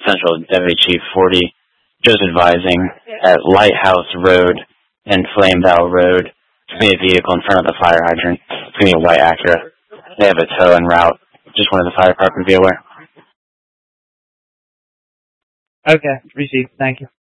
Central Deputy Chief 40, just advising at Lighthouse Road and Flame Bow Road, there's going to be a vehicle in front of the fire hydrant. It's going to be a white Acura. They have a tow en route. Just wanted the fire department to be aware. Okay, received. Thank you.